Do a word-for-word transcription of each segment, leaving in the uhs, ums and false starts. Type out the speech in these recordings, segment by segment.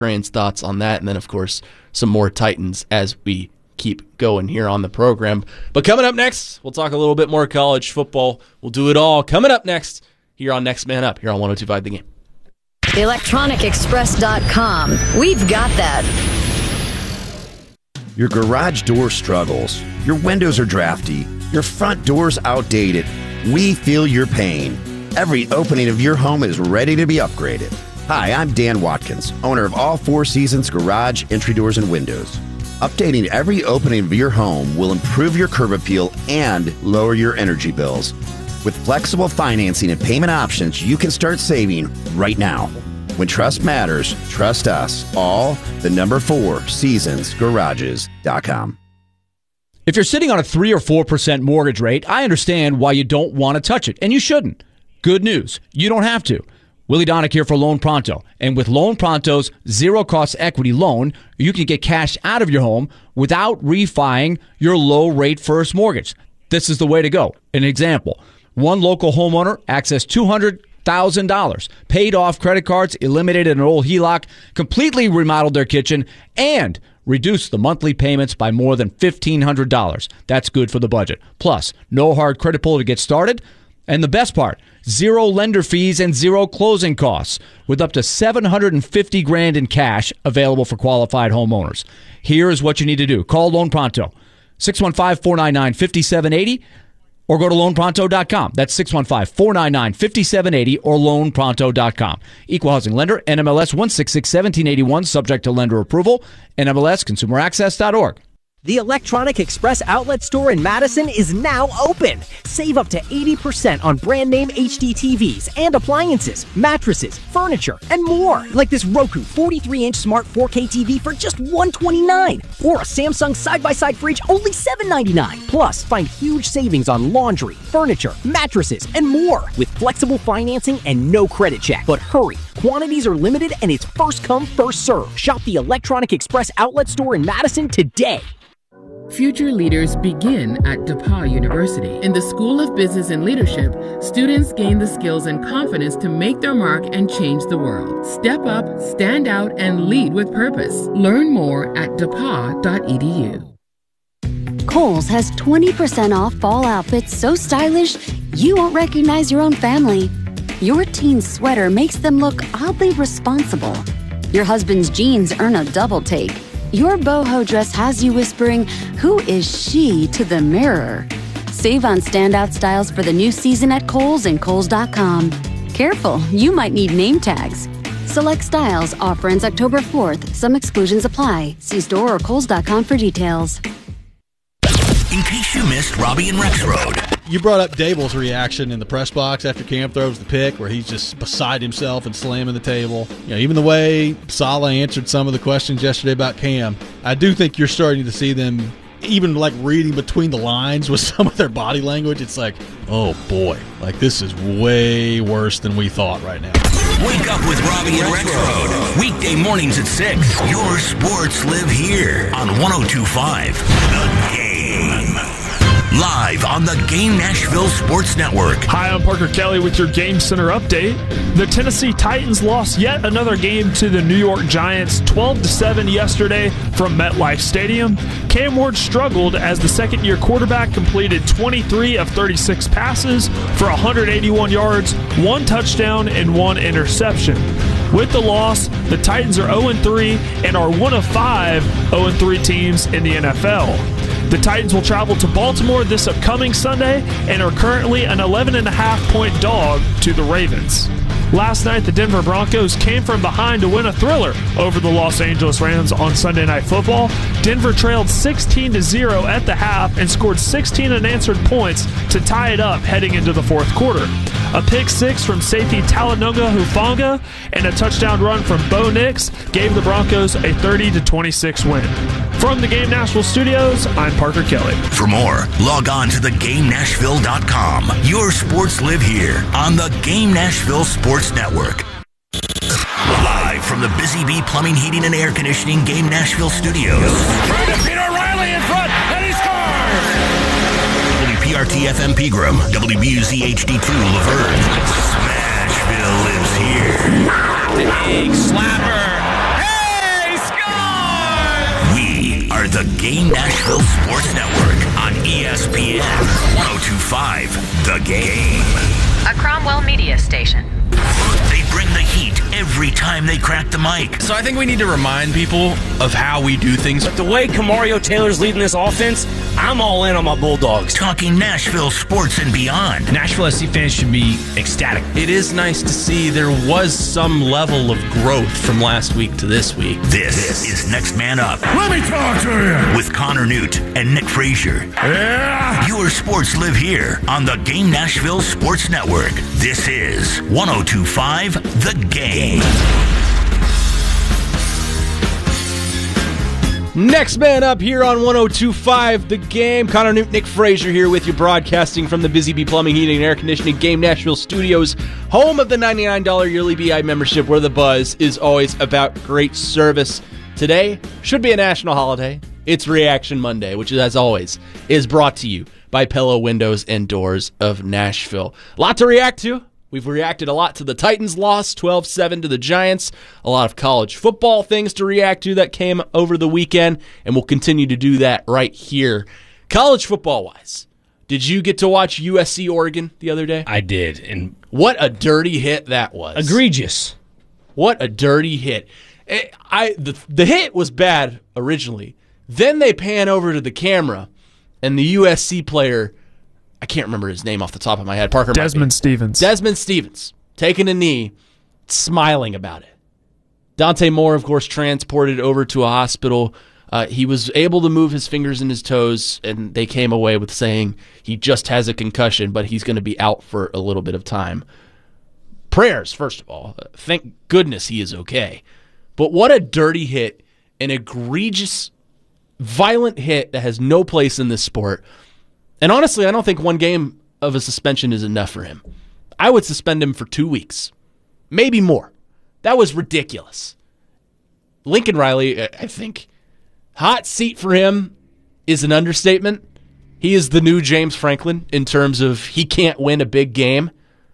Crane's thoughts on that, and then, of course, some more Titans as we keep going here on the program. But coming up next, we'll talk a little bit more college football. We'll do it all coming up next here on Next Man Up, here on one oh two point five The Game. electronic express dot com. We've got that. Your garage door struggles. Your windows are drafty. Your front door's outdated. We feel your pain. Every opening of your home is ready to be upgraded. Hi, I'm Dan Watkins, owner of All Four Seasons Garage, Entry Doors, and Windows. Updating every opening of your home will improve your curb appeal and lower your energy bills. With flexible financing and payment options, you can start saving right now. When trust matters, trust us. All the number four seasons garages dot com. If you're sitting on a three or four percent mortgage rate, I understand why you don't want to touch it, and you shouldn't. Good news, you don't have to. Willie Donick here for Loan Pronto. And with Loan Pronto's zero-cost equity loan, you can get cash out of your home without refining your low-rate first mortgage. This is the way to go. An example, one local homeowner accessed two hundred thousand dollars, paid off credit cards, eliminated an old H E L O C, completely remodeled their kitchen, and reduced the monthly payments by more than fifteen hundred dollars. That's good for the budget. Plus, no hard credit pull to get started. And the best part, zero lender fees and zero closing costs, with up to seven hundred fifty grand in cash available for qualified homeowners. Here is what you need to do. Call Loan Pronto, six one five, four nine nine, five seven eight zero, or go to loan pronto dot com. That's six one five, four nine nine, five seven eight zero or loan pronto dot com. Equal housing lender, N M L S one six six, one seven eight one, subject to lender approval, N M L S consumer access dot org. The Electronic Express outlet store in Madison is now open. Save up to eighty percent on brand name H D T Vs and appliances, mattresses, furniture, and more. Like this Roku forty-three inch smart four K T V for just one hundred twenty-nine dollars. Or a Samsung side-by-side fridge only seven ninety-nine. Plus, find huge savings on laundry, furniture, mattresses, and more. With flexible financing and no credit check. But hurry, quantities are limited and it's first come, first serve. Shop the Electronic Express outlet store in Madison today. Future leaders begin at DePauw University. In the School of Business and Leadership, students gain the skills and confidence to make their mark and change the world. Step up, stand out, and lead with purpose. Learn more at d e p a w dot e d u. Kohl's has twenty percent off fall outfits so stylish you won't recognize your own family. Your teen's sweater makes them look oddly responsible. Your husband's jeans earn a double take. Your boho dress has you whispering, "Who is she?" to the mirror. Save on standout styles for the new season at Kohl's and Kohl's dot com. Careful, you might need name tags. Select styles. Offer ends October fourth. Some exclusions apply. See store or Kohl's dot com for details. In case you missed Robbie and Rexroad. You brought up Dable's reaction in the press box after Cam throws the pick, where he's just beside himself and slamming the table. You know, even the way Saleh answered some of the questions yesterday about Cam, I do think you're starting to see them even like reading between the lines with some of their body language. It's like, oh boy, like this is way worse than we thought right now. Wake up with Robbie and Rexroad. Weekday mornings at six. Your sports live here on one oh two point five The Game. Live on the Game Nashville Sports Network. Hi, I'm Parker Kelly with your Game Center update. The Tennessee Titans lost yet another game to the New York Giants twelve to seven yesterday from MetLife Stadium. Cam Ward struggled as the second-year quarterback completed twenty-three of thirty-six passes for one hundred eighty-one yards, one touchdown, and one interception. With the loss, the Titans are oh and three and are one of five oh and three teams in the N F L. The Titans will travel to Baltimore this upcoming Sunday and are currently an eleven and a half point dog to the Ravens. Last night, the Denver Broncos came from behind to win a thriller over the Los Angeles Rams on Sunday Night Football. Denver trailed sixteen to zero at the half and scored sixteen unanswered points to tie it up heading into the fourth quarter. A pick six from safety Talanoa Hufanga and a touchdown run from Bo Nix gave the Broncos a thirty to twenty-six win. From the Game Nashville studios, I'm Parker Kelly. For more, log on to the game nashville dot com. Your sports live here on the Game Nashville Sports Network. Live from the Busy Bee Plumbing, Heating, and Air Conditioning Game Nashville studios. Trying to beat O'Reilly in front, and he scores! W P R T F M Pegram, W B U Z H D two Laverne. Smashville lives here. Big slapper. station. They bring the heat every time they crack the mic. So I think we need to remind people of how we do things. But the way Kamario Taylor's leading this offense, I'm all in on my Bulldogs. Talking Nashville sports and beyond. Nashville S C fans should be ecstatic. It is nice to see there was some level of growth from last week to this week. This, this is Next Man Up. Let me talk to you. With Connor Newt and Nick Frazier. Yeah. Your sports live here on the Game Nashville Sports Network. This is one oh two point five The Game. Next Man Up here on one oh two point five The Game. Connor Newt, Nick Frazier here with you, broadcasting from the Busy Bee Plumbing, Heating, and Air Conditioning Game Nashville Studios, home of the ninety-nine dollars yearly B I membership, where the buzz is always about great service. Today should be a national holiday. It's Reaction Monday, which, as always, is brought to you by Pella Windows and Doors of Nashville. A lot to react to. We've reacted a lot to the Titans' loss, twelve seven to the Giants. A lot of college football things to react to that came over the weekend, and we'll continue to do that right here. College football-wise, did you get to watch U S C Oregon the other day? I did. And what a dirty hit that was. Egregious. What a dirty hit. It, I the, the hit was bad originally. Then they pan over to the camera, and the U S C player, I can't remember his name off the top of my head. Parker Desmond Stevens. Desmond Stevens, taking a knee, smiling about it. Dante Moore, of course, transported over to a hospital. Uh, he was able to move his fingers and his toes, and they came away with saying he just has a concussion, but he's going to be out for a little bit of time. Prayers, first of all. Thank goodness he is okay. But what a dirty hit, an egregious, violent hit that has no place in this sport. And honestly, I don't think one game of a suspension is enough for him. I would suspend him for two weeks, maybe more. That was ridiculous. Lincoln Riley, I think, hot seat for him is an understatement. He is the new James Franklin in terms of he can't win a big game.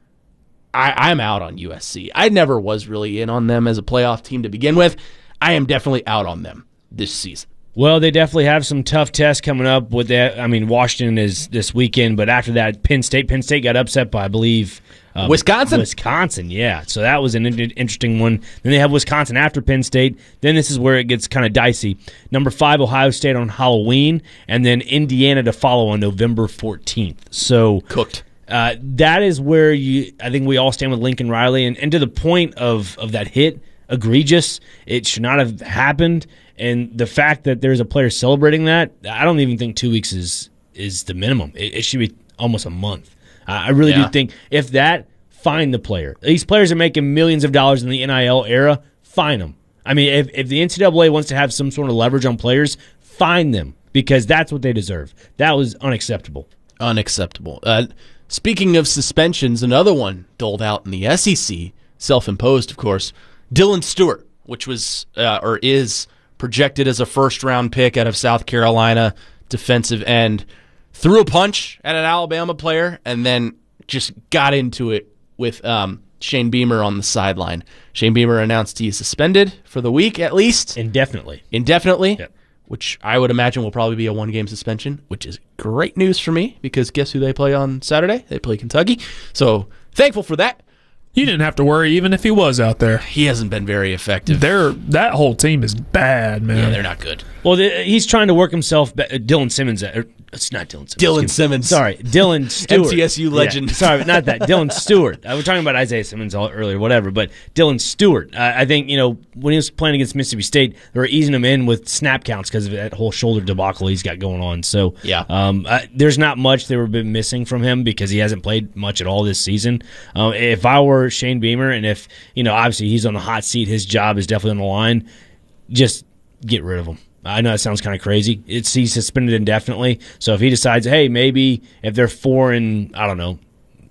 I, I'm out on U S C. I never was really in on them as a playoff team to begin with. I am definitely out on them this season. Well, they definitely have some tough tests coming up with that. I mean, Washington is this weekend, but after that, Penn State. Penn State got upset by, I believe, um, Wisconsin. Wisconsin, yeah. So that was an in- interesting one. Then they have Wisconsin after Penn State. Then this is where it gets kind of dicey. Number five, Ohio State on Halloween, and then Indiana to follow on November fourteenth. So cooked. Uh, that is where you. I think we all stand with Lincoln Riley, and, and to the point of of that hit, egregious. It should not have happened. And the fact that there's a player celebrating that, I don't even think two weeks is is the minimum. It, it should be almost a month. Uh, I really yeah. do think if that, fine the player. These players are making millions of dollars in the N I L era. Fine them. I mean, if, if the N C double A wants to have some sort of leverage on players, fine them because that's what they deserve. That was unacceptable. Unacceptable. Uh, speaking of suspensions, another one doled out in the S E C, self-imposed, of course, Dylan Stewart, which was uh, or is projected as a first-round pick out of South Carolina, defensive end, threw a punch at an Alabama player and then just got into it with um, Shane Beamer on the sideline. Shane Beamer announced he is suspended for the week at least. Indefinitely. Indefinitely, yep. Which I would imagine will probably be a one-game suspension, which is great news for me because guess who they play on Saturday? They play Kentucky. So thankful for that. You didn't have to worry even if he was out there. He hasn't been very effective. They're, that whole team is bad, man. Yeah, they're not good. Well, the, he's trying to work himself back. Dylan Simmons. Or, it's not Dylan Simmons. Dylan Simmons. Sorry, Dylan Stewart. M T S U legend. Yeah, sorry, not that. Dylan Stewart. I was talking about Isaiah Simmons earlier, whatever. But Dylan Stewart. Uh, I think, you know, when he was playing against Mississippi State, they were easing him in with snap counts because of that whole shoulder debacle he's got going on. So yeah. um, uh, there's not much they were been missing from him because he hasn't played much at all this season. Um, if I were Shane Beamer, and if, you know, obviously he's on the hot seat, his job is definitely on the line, just get rid of him. I know that sounds kind of crazy. It's he's suspended indefinitely. So if he decides, hey, maybe if they're four and, I don't know,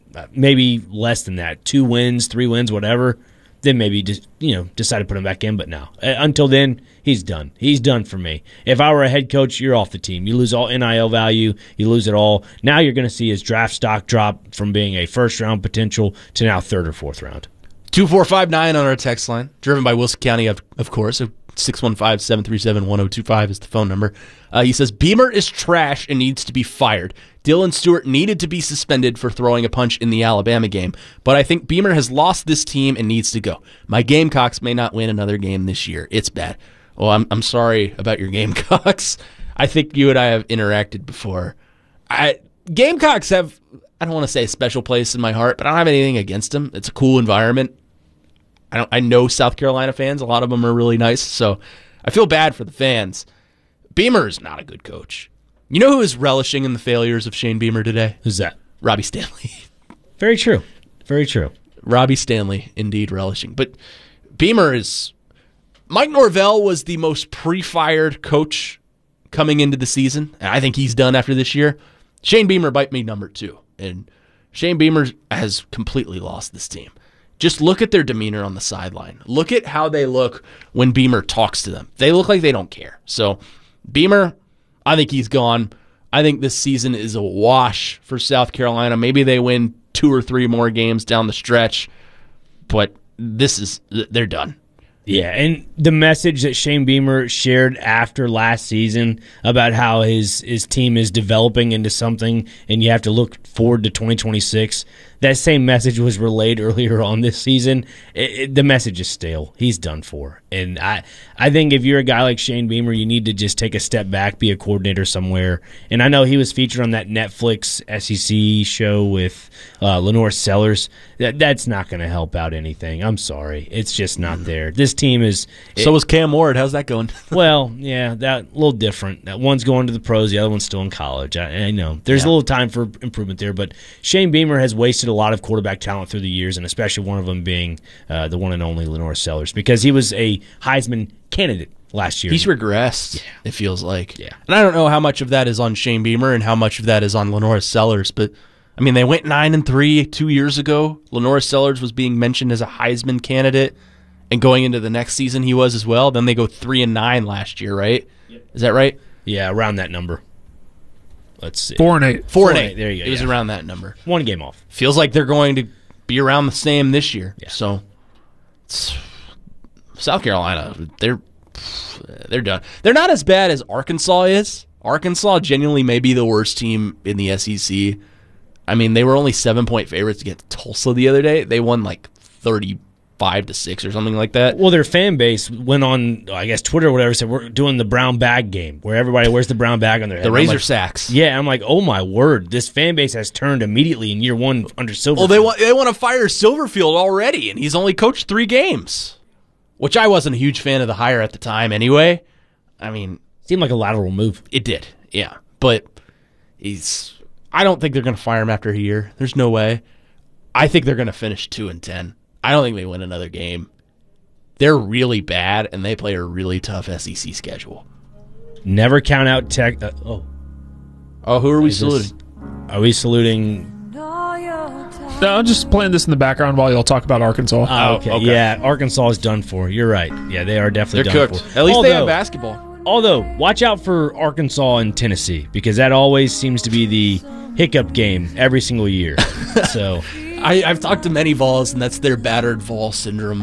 maybe less than that, two wins, three wins, whatever, then maybe just, you know, decide to put him back in. But no, until then, he's done. He's done for me. If I were a head coach, you're off the team. You lose all N I L value. You lose it all. Now you're going to see his draft stock drop from being a first-round potential to now third or fourth round. two four five nine on our text line, driven by Wilson County, of, of course, a six one five, seven three seven, one oh two five is the phone number. Uh, he says, Beamer is trash and needs to be fired. Dylan Stewart needed to be suspended for throwing a punch in the Alabama game, but I think Beamer has lost this team and needs to go. My Gamecocks may not win another game this year. It's bad. Well, I'm I'm sorry about your Gamecocks. I think you and I have interacted before. I Gamecocks have, I don't want to say a special place in my heart, but I don't have anything against them. It's a cool environment. I don't. I know South Carolina fans. A lot of them are really nice, so I feel bad for the fans. Beamer is not a good coach. You know who is relishing in the failures of Shane Beamer today? Who's that? Robbie Stanley. Very true. Very true. Robbie Stanley, indeed, relishing. But Beamer is... Mike Norvell was the most pre-fired coach coming into the season. And I think he's done after this year. Shane Beamer might be number two. And Shane Beamer has completely lost this team. Just look at their demeanor on the sideline. Look at how they look when Beamer talks to them. They look like they don't care. So, Beamer, I think he's gone. I think this season is a wash for South Carolina. Maybe they win two or three more games down the stretch, but this is, they're done. Yeah, and the message that Shane Beamer shared after last season about how his, his team is developing into something and you have to look forward to twenty twenty-six, that same message was relayed earlier on this season. It, it, the message is stale. He's done for. And I, I think if you're a guy like Shane Beamer, you need to just take a step back, be a coordinator somewhere. And I know he was featured on that Netflix S E C show with uh, Lenore Sellers. That That's not going to help out anything. I'm sorry. It's just not there. This team is... It, so was Cam Ward. How's that going? Well, yeah, that a little different. That one's going to the pros, the other one's still in college. I, I know. There's yeah. a little time for improvement there, but Shane Beamer has wasted a lot of quarterback talent through the years, and especially one of them being uh, the one and only Lenore Sellers, because he was a Heisman candidate last year. He's regressed, yeah. it feels like. Yeah. And I don't know how much of that is on Shane Beamer and how much of that is on Lenore Sellers, but I mean, they went nine and three two years ago. Lenore Sellers was being mentioned as a Heisman candidate, and going into the next season he was as well. Then they go three and nine last year, right? Yep. Is that right? Yeah, around that number. Let's see. Four and eight. Four, Four and eight. eight. There you go. It was yeah. around that number. One game off. Feels like they're going to be around the same this year. Yeah. So, it's, South Carolina, they're they're done. They're not as bad as Arkansas is. Arkansas genuinely may be the worst team in the S E C. I mean, they were only seven-point favorites against Tulsa the other day. They won like thirty-five to six or something like that. Well, their fan base went on, I guess, Twitter or whatever, said we're doing the brown bag game, where everybody wears the brown bag on their head. The Razor like, Sacks. Yeah, I'm like, oh my word, this fan base has turned immediately in year one under Silverfield. Well, they want they want to fire Silverfield already, and he's only coached three games, which I wasn't a huge fan of the hire at the time anyway. I mean, seemed like a lateral move. It did, yeah, but he's. I don't think they're going to fire him after a year. There's no way. I think they're going to finish two and ten. I don't think they win another game. They're really bad, and they play a really tough S E C schedule. Never count out Tech. Uh, oh, oh, who are we Is saluting? This, are we saluting? No, I'm just playing this in the background while y'all talk about Arkansas. Oh, okay. okay. Yeah, Arkansas is done for. You're right. Yeah, they are definitely they're done cooked. for. At least although, they have basketball. Although, watch out for Arkansas and Tennessee, because that always seems to be the hiccup game every single year. So, I, I've talked to many Vols, and that's their battered Vol syndrome.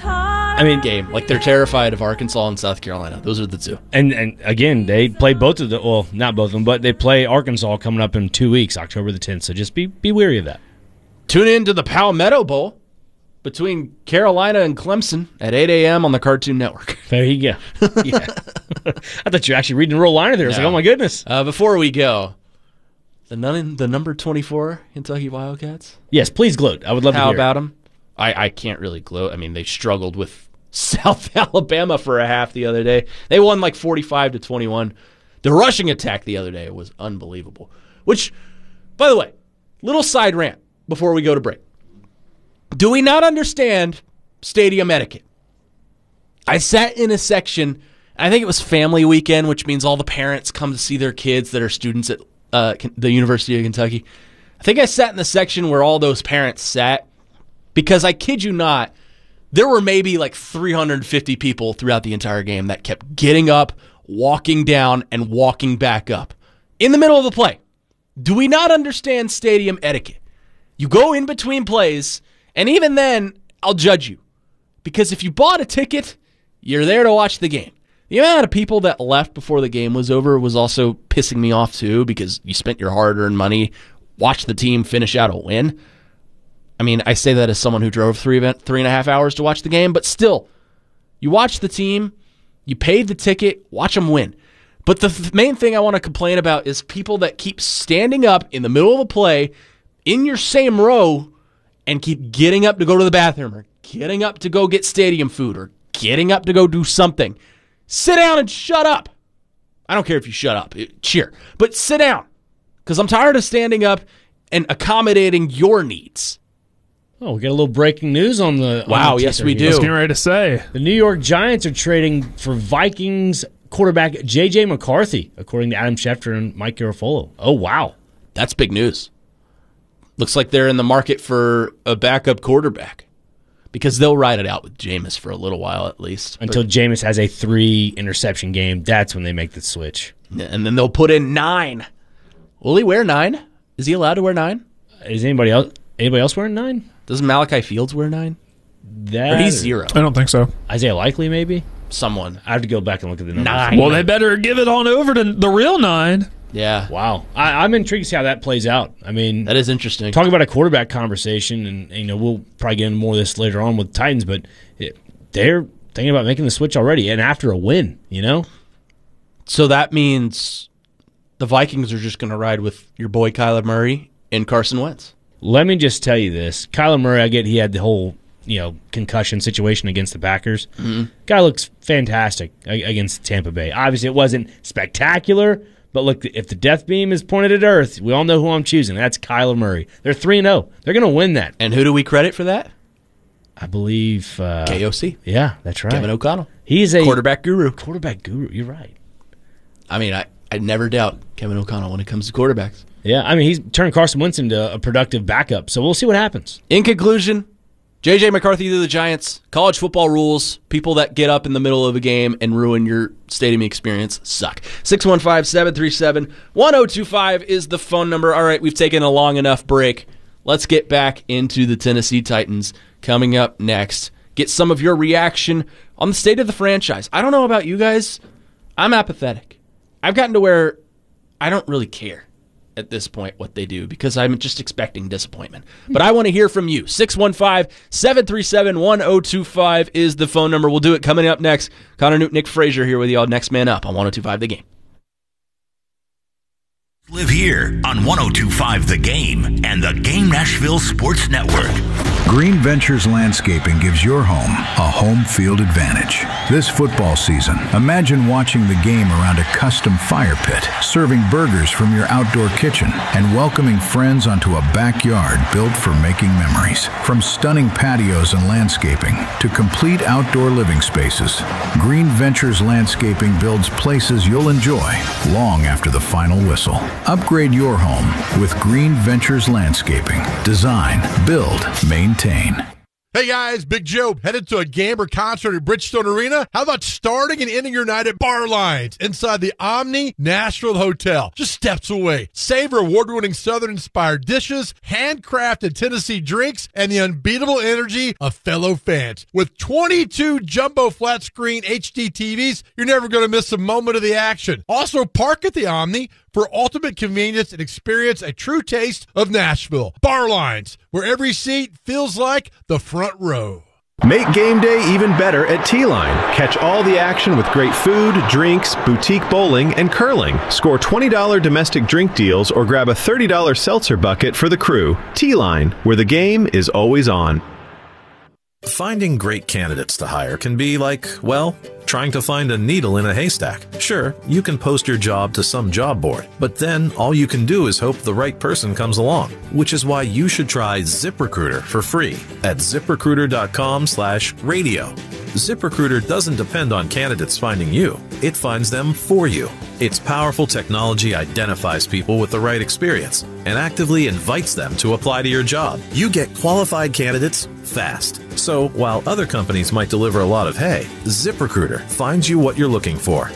I mean, game like they're terrified of Arkansas and South Carolina. Those are the two. And and again, they play both of the well, not both of them, but they play Arkansas coming up in two weeks, October the tenth. So just be be wary of that. Tune in to the Palmetto Bowl between Carolina and Clemson at eight a.m. on the Cartoon Network. There you go. Yeah. I thought you were actually reading a real liner there. I was no. like, oh my goodness. Uh, before we go, the nun, the number twenty-four Kentucky Wildcats. Yes, please gloat. I would love How to hear. How about them? I, I can't really gloat. I mean, they struggled with South Alabama for a half the other day. They won like forty-five to twenty-one. The rushing attack the other day was unbelievable. Which, by the way, little side rant before we go to break. Do we not understand stadium etiquette? I sat in a section, I think it was family weekend, which means all the parents come to see their kids that are students at uh, the University of Kentucky. I think I sat in the section where all those parents sat because I kid you not, there were maybe like three hundred fifty people throughout the entire game that kept getting up, walking down, and walking back up in the middle of the play. Do we not understand stadium etiquette? You go in between plays, and even then, I'll judge you. Because if you bought a ticket, You're there to watch the game. The amount of people that left before the game was over was also pissing me off too, because you spent your hard-earned money, watched the team finish out a win. I mean, I say that as someone who drove three event, three and a half hours to watch the game, but still, you watch the team, you paid the ticket, watch them win. But the th- main thing I want to complain about is people that keep standing up in the middle of a play in your same row and keep getting up to go to the bathroom or getting up to go get stadium food or getting up to go do something. Sit down and shut up. I don't care if you shut up. Cheer. But sit down, because I'm tired of standing up and accommodating your needs. Oh, we got a little breaking news on the Wow, on the yes, we here. do. I was getting ready to say. The New York Giants are trading for Vikings quarterback J J McCarthy, according to Adam Schefter and Mike Garafolo. Oh, wow. That's big news. Looks like they're in the market for a backup quarterback, because they'll ride it out with Jameis for a little while at least. Until but, Jameis has a three-interception game, that's when they make the switch. And then they'll put in nine. Will he wear nine? Is he allowed to wear nine? Is anybody else anybody else wearing nine? Doesn't Malachi Fields wear nine? That, or he's zero? I don't think so. Isaiah Likely, maybe? Someone. I have to go back and look at the numbers. Nine. Well, they better give it on over to the real nine. Yeah. Wow. I, I'm intrigued to see how that plays out. I mean, that is interesting. Talking about a quarterback conversation, and you know we'll probably get into more of this later on with Titans, but it, they're thinking about making the switch already, and after a win, you know. So that means the Vikings are just going to ride with your boy Kyler Murray and Carson Wentz. Let me just tell you this: Kyler Murray, I get he had the whole you know concussion situation against the Packers. Mm-hmm. Guy looks fantastic against Tampa Bay. Obviously, it wasn't spectacular. But look, if the death beam is pointed at Earth, we all know who I'm choosing. That's Kyler Murray. They're three and oh. They're going to win that. And who do we credit for that? I believe uh, K O C. Yeah, that's right. Kevin O'Connell. He's a quarterback guru. Quarterback guru. You're right. I mean, I, I never doubt Kevin O'Connell when it comes to quarterbacks. Yeah, I mean, he's turned Carson Wentz into a productive backup, so we'll see what happens. In conclusion, J J McCarthy to the Giants. College football rules. People that get up in the middle of a game and ruin your stadium experience suck. six one five, seven three seven, one oh two five is the phone number. All right, we've taken a long enough break. Let's get back into the Tennessee Titans coming up next. Get some of your reaction on the state of the franchise. I don't know about you guys. I'm apathetic. I've gotten to where I don't really care at this point what they do, because I'm just expecting disappointment. But I want to hear from you. six one five, seven three seven, one oh two five is the phone number. We'll do it coming up next. Connor Newton, Nick Frazier here with y'all. Next Man Up on one oh two five The Game. Live here on one oh two point five The Game and the Game Nashville Sports Network. Green Ventures Landscaping gives your home a home field advantage. This football season, imagine watching the game around a custom fire pit, serving burgers from your outdoor kitchen, and welcoming friends onto a backyard built for making memories. From stunning patios and landscaping to complete outdoor living spaces, Green Ventures Landscaping builds places you'll enjoy long after the final whistle. Upgrade your home with Green Ventures Landscaping. Design, build, maintain. Hey guys, Big Joe, headed to a game or concert at Bridgestone Arena? How about starting and ending your night at Bar Lines inside the Omni Nashville Hotel, just steps away? Savor award-winning Southern-inspired dishes, handcrafted Tennessee drinks, and the unbeatable energy of fellow fans. With twenty-two jumbo flat-screen H D T Vs, you're never going to miss a moment of the action. Also, park at the Omni for ultimate convenience and experience a true taste of Nashville. Bar Lines, where every seat feels like the front row. Make game day even better at T-Line. Catch all the action with great food, drinks, boutique bowling, and curling. Score twenty dollars domestic drink deals or grab a thirty dollars seltzer bucket for the crew. T-Line, where the game is always on. Finding great candidates to hire can be like, well, trying to find a needle in a haystack. Sure, you can post your job to some job board, but then all you can do is hope the right person comes along, which is why you should try ZipRecruiter for free at ZipRecruiter.com slash radio. ZipRecruiter doesn't depend on candidates finding you. It finds them for you. Its powerful technology identifies people with the right experience and actively invites them to apply to your job. You get qualified candidates fast. So while other companies might deliver a lot of hay, ZipRecruiter finds you what you're looking for.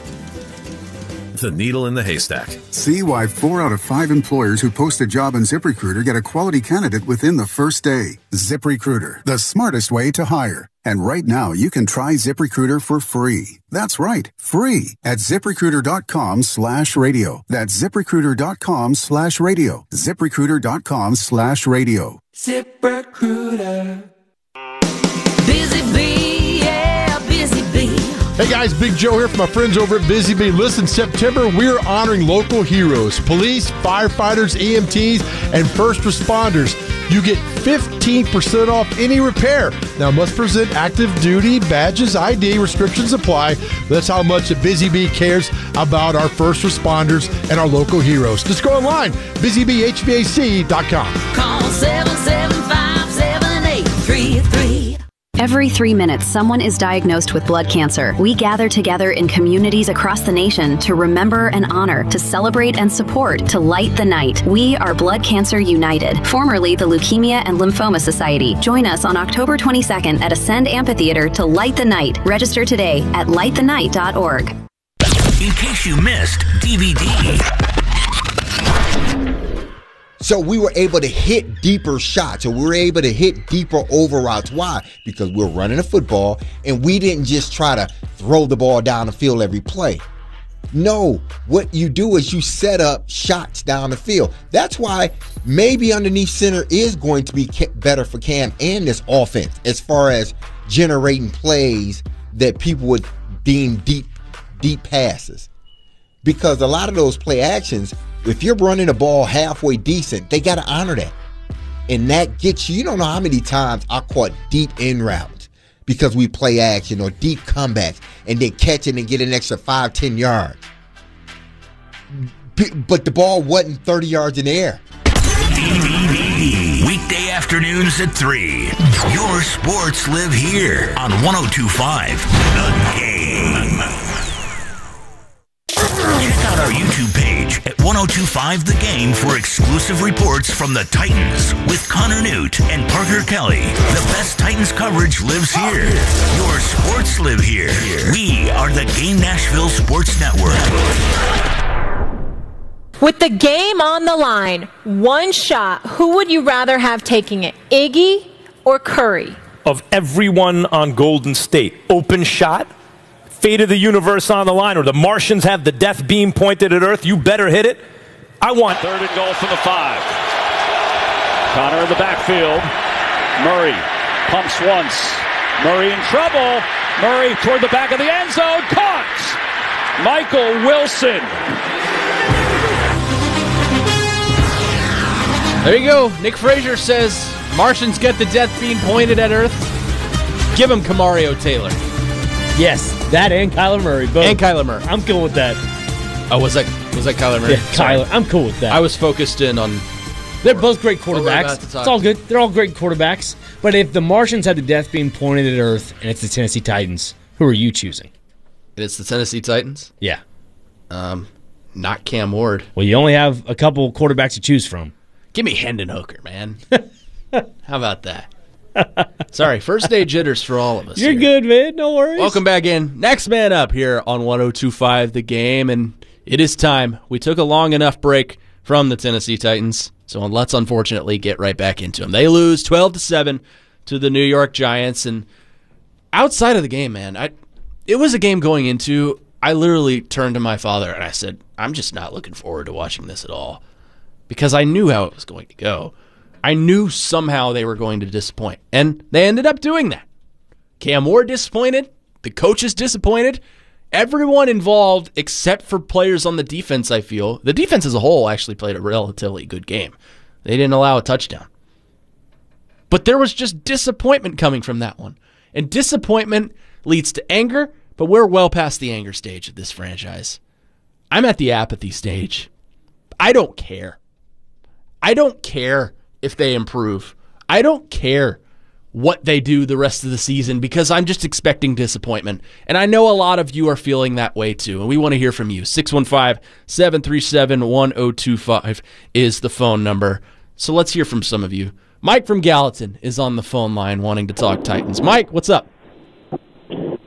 The needle in the haystack. See why four out of five employers who post a job on ZipRecruiter get a quality candidate within the first day. ZipRecruiter, the smartest way to hire. And right now, you can try ZipRecruiter for free. That's right, free at ZipRecruiter.com slash radio. That's ZipRecruiter.com slash radio. ZipRecruiter.com slash radio. ZipRecruiter. Busy Bee, yeah, Busy Bee. Hey guys, Big Joe here from my friends over at Busy Bee. Listen, September, we're honoring local heroes, police, firefighters, E M Ts, and first responders. You get fifteen percent off any repair. Now, must present active duty badges, I D, restrictions apply. That's how much the Busy Bee cares about our first responders and our local heroes. Just go online, busy bee h v a c dot com. Call seven seven five, seven eight three three. Every three minutes, someone is diagnosed with blood cancer. We gather together in communities across the nation to remember and honor, to celebrate and support, to light the night. We are Blood Cancer United, formerly the Leukemia and Lymphoma Society. Join us on October twenty-second at Ascend Amphitheater to light the night. Register today at light the night dot org. In case you missed D V D. So we were able to hit deeper shots, or we were able to hit deeper over routes. Why? Because we were running a football, and we didn't just try to throw the ball down the field every play. No, what you do is you set up shots down the field. That's why maybe underneath center is going to be better for Cam and this offense as far as generating plays that people would deem deep, deep passes. Because a lot of those play actions, if you're running a ball halfway decent, they got to honor that. And that gets you, you don't know how many times I caught deep in routes because we play action or deep comebacks and they catch it and get an extra five, ten yards. But the ball wasn't thirty yards in the air. D V D. Weekday afternoons at three. Your sports live here on one oh two point five The Game. Check out our YouTube page at one oh two point five The Game for exclusive reports from the Titans with Connor Newt and Parker Kelly. The best Titans coverage lives here. Your sports live here. We are the Game Nashville Sports Network. With the game on the line, one shot, who would you rather have taking it, Iggy or Curry? Of everyone on Golden State, open shot, fate of the universe on the line, or the Martians have the death beam pointed at Earth, you better hit it. I want third and goal from the five. Connor in the backfield. Murray pumps once. Murray in trouble. Murray toward the back of the end zone. Caught. Michael Wilson. There you go. Nick Frazier says Martians get the death beam pointed at Earth. Give him Kamario Taylor. Yes, that and Kyler Murray. Both. And Kyler Murray. I'm cool with that. Oh, was that was that Kyler Murray? Yeah, Kyler. I'm cool with that. I was focused in on. They're both great quarterbacks. It's all good. They're all great quarterbacks. But if the Martians had the death beam pointed at Earth and it's the Tennessee Titans, who are you choosing? It's the Tennessee Titans? Yeah. Um, not Cam Ward. Well, you only have a couple quarterbacks to choose from. Give me Hendon Hooker, man. How about that? Sorry, first day jitters for all of us. You're here. good, man. No worries. Welcome back in. Next man up here on one oh two point five The Game, and it is time. We took a long enough break from the Tennessee Titans, so let's unfortunately get right back into them. They lose twelve to seven to the New York Giants, and outside of the game, man, I it was a game going into, I literally turned to my father and I said, I'm just not looking forward to watching this at all. Because I knew how it was going to go. I knew somehow they were going to disappoint. And they ended up doing that. Cam Ward disappointed. The coaches disappointed. Everyone involved except for players on the defense, I feel. The defense as a whole actually played a relatively good game. They didn't allow a touchdown. But there was just disappointment coming from that one. And disappointment leads to anger, but we're well past the anger stage of this franchise. I'm at the apathy stage. I don't care. I don't care if they improve. I don't care what they do the rest of the season because I'm just expecting disappointment. And I know a lot of you are feeling that way too, and we want to hear from you. six one five, seven three seven, one oh two five is the phone number. So let's hear from some of you. Mike from Gallatin is on the phone line wanting to talk Titans. Mike, what's up?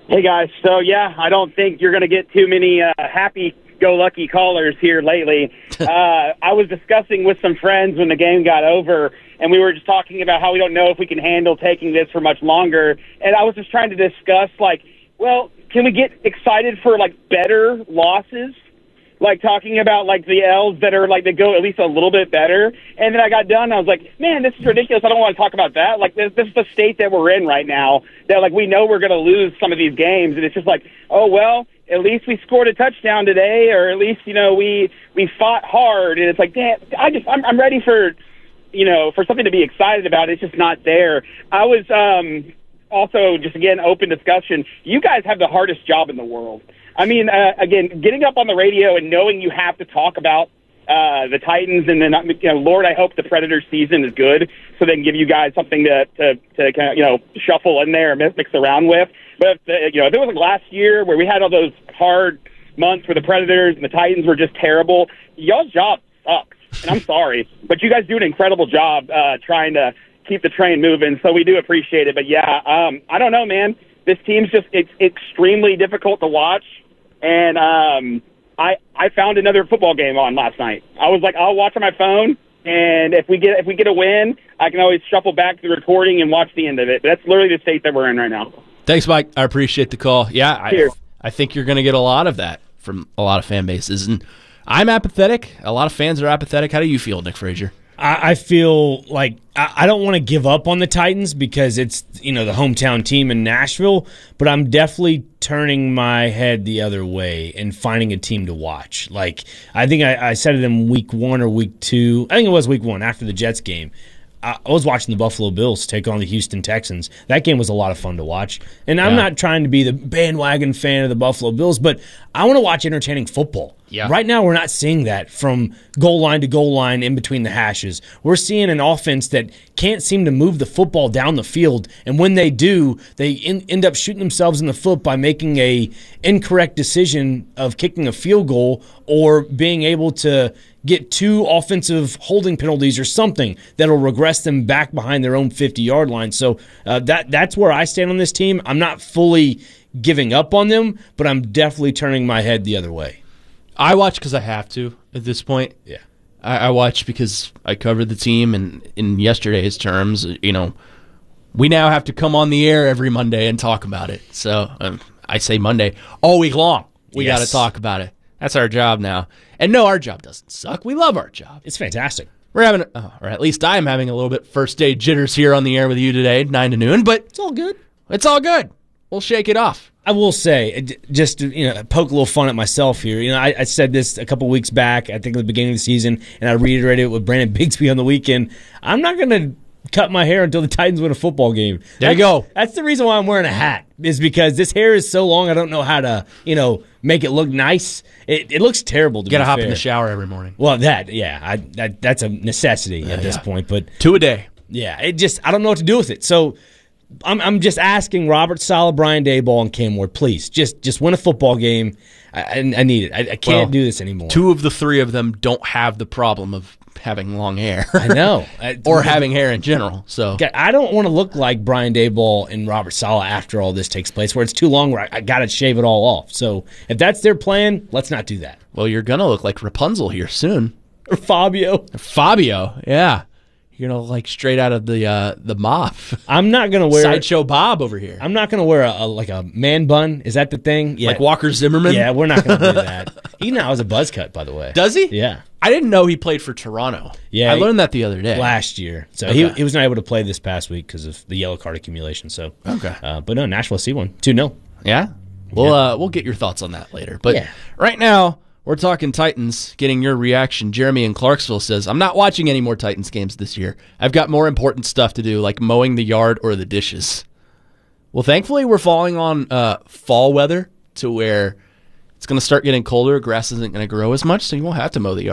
Hey, guys. So, yeah, I don't think you're going to get too many uh, happy-go-lucky callers here lately. uh, I was discussing with some friends when the game got over, and we were just talking about how we don't know if we can handle taking this for much longer. And I was just trying to discuss, like, well, can we get excited for, like, better losses? Like, talking about, like, the L's that are, like, that go at least a little bit better. And then I got done, and I was like, man, this is ridiculous. I don't want to talk about that. Like, this, this is the state that we're in right now, that, like, we know we're going to lose some of these games. And it's just like, oh, well, at least we scored a touchdown today, or at least, you know, we we fought hard. And it's like, damn, I just, I'm, I'm ready for, you know, for something to be excited about. It's just not there. I was um, also, just, again, open discussion. You guys have the hardest job in the world. I mean, uh, again, getting up on the radio and knowing you have to talk about uh, the Titans, and then, you know, Lord, I hope the Predators season is good, so they can give you guys something to to, to kind of, you know, shuffle in there and mix around with. But if the, you know, if it was like last year where we had all those hard months for the Predators and the Titans were just terrible, y'all's job sucks. And I'm sorry, but you guys do an incredible job uh, trying to keep the train moving. So we do appreciate it. But yeah, um, I don't know, man. This team's just it's extremely difficult to watch. And um, I I found another football game on last night. I was like, I'll watch on my phone, and if we get if we get a win, I can always shuffle back to the recording and watch the end of it. But that's literally the state that we're in right now. Thanks, Mike. I appreciate the call. Yeah, I, Cheers. I think you're going to get a lot of that from a lot of fan bases. And I'm apathetic. A lot of fans are apathetic. How do you feel, Nick Frazier? I, I feel like I, I don't want to give up on the Titans because it's, you know, the hometown team in Nashville, but I'm definitely turning my head the other way and finding a team to watch. Like, I think I, I said it in week one or week two. I think it was week one after the Jets game. I was watching the Buffalo Bills take on the Houston Texans. That game was a lot of fun to watch. And I'm Yeah. not trying to be the bandwagon fan of the Buffalo Bills, but I want to watch entertaining football. Yeah. Right now, we're not seeing that from goal line to goal line in between the hashes. We're seeing an offense that can't seem to move the football down the field. And when they do, they in, end up shooting themselves in the foot by making a incorrect decision of kicking a field goal or being able to get two offensive holding penalties or something that'll regress them back behind their own fifty-yard line. So uh, that that's where I stand on this team. I'm not fully giving up on them, but I'm definitely turning my head the other way. I watch because I have to at this point. Yeah. I, I watch because I covered the team, and in yesterday's terms, you know, we now have to come on the air every Monday and talk about it. So um, I say Monday all week long. We Yes. got to talk about it. That's our job now. And no, our job doesn't suck. We love our job. It's fantastic. We're having, oh, or at least I'm having a little bit first day jitters here on the air with you today, nine to noon. But it's all good. It's all good. We'll shake it off. I will say, just to, you know, poke a little fun at myself here. You know, I, I said this a couple weeks back, I think at the beginning of the season, and I reiterated it with Brandon Bigsby on the weekend. I'm not going to cut my hair until the Titans win a football game. There you go. That's the reason why I'm wearing a hat, is because this hair is so long, I don't know how to, you know, make it look nice. It, it looks terrible to You got to be hop fair. in the shower every morning. Well, that, yeah, I, that that's a necessity at this yeah. point. But Two a day. yeah, it just, I don't know what to do with it. So I'm I'm just asking Robert Saleh, Brian Daboll, and Cam Ward, please, just just win a football game. I, I, I need it. I, I can't Well, do this anymore. Two of the three of them don't have the problem of having long hair. I know. I- or having hair in general. So Okay, I don't want to look like Brian Daboll and Robert Saleh after all this takes place, where it's too long, where I, I got to shave it all off. So if that's their plan, let's not do that. Well, you're going to look like Rapunzel here soon. Or Fabio. Fabio, yeah. You're going to look like straight out of the uh, the mob. I'm not going to wear Sideshow Bob over here. I'm not going to wear a, a like a man bun. Is that the thing? Yeah. Like Walker Zimmerman? Yeah, we're not going to do that. He now has a buzz cut, by the way. Does he? Yeah. I didn't know he played for Toronto. Yeah, I he- learned that the other day. Last year. So Okay. he, he was not able to play this past week because of the yellow card accumulation. So Okay. uh, but no, Nashville C one. two nil. Yeah? We'll, uh, we'll get your thoughts on that later. But Yeah. right now, we're talking Titans, getting your reaction. Jeremy in Clarksville says, I'm not watching any more Titans games this year. I've got more important stuff to do, like mowing the yard or the dishes. Well, thankfully, we're falling on uh, fall weather to where it's going to start getting colder. Grass isn't going to grow as much, so you won't have to mow the yard.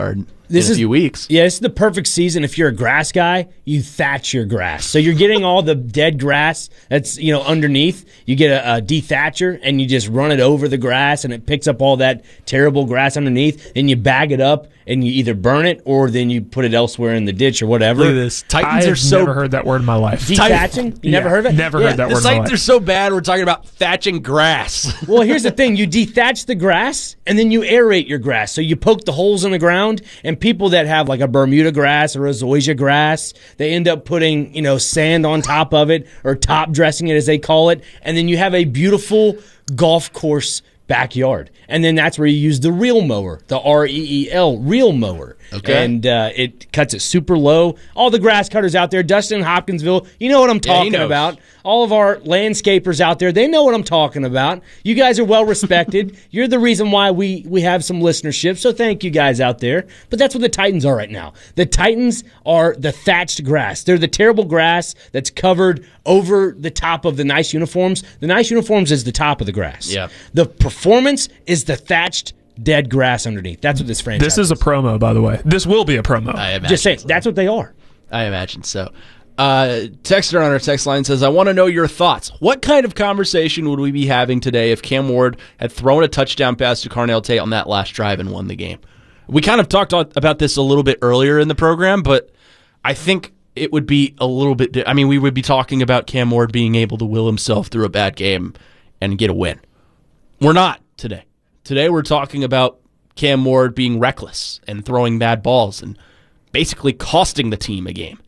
this in a is, few weeks. Yeah, this is the perfect season. If you're a grass guy, you thatch your grass. So you're getting all the dead grass that's, you know, underneath. You get a, a dethatcher and you just run it over the grass and it picks up all that terrible grass underneath. Then you bag it up and you either burn it or then you put it elsewhere in the ditch or whatever. Look at this. Titans I are have so never heard that word in my life. Dethatching? You never Yeah, heard of it? Never Yeah. heard that The word in my Titans life. are so bad, we're talking about thatching grass. Well, here's the thing. You dethatch the grass, and then you aerate your grass. So you poke the holes in the ground, and people that have like a Bermuda grass or a zoysia grass, they end up putting, you know, sand on top of it or top dressing it, as they call it, and then you have a beautiful golf course backyard. And then that's where you use the reel mower, the R E E L, reel mower. Okay. And uh, it cuts it super low. All the grass cutters out there, Dustin in Hopkinsville, you know what I'm Yeah, he talking knows. about. All of our landscapers out there, they know what I'm talking about. You guys are well respected. You're the reason why we, we have some listenership, so thank you guys out there. But that's what the Titans are right now. The Titans are the thatched grass. They're the terrible grass that's covered over the top of the nice uniforms. The nice uniforms is the top of the grass. Yeah. The performance is the thatched dead grass underneath. That's what this franchise This is a promo, by the way. This will be a promo. I imagine Just saying, so. that's what they are. I imagine so. Uh, Texter on our text line says, I want to know your thoughts. What kind of conversation would we be having today if Cam Ward had thrown a touchdown pass to Carnell Tate on that last drive and won the game? We kind of talked about this a little bit earlier in the program, but I think it would be a little bit di- I mean, we would be talking about Cam Ward being able to will himself through a bad game and get a win. We're not today. Today we're talking about Cam Ward being reckless and throwing bad balls and basically costing the team a game.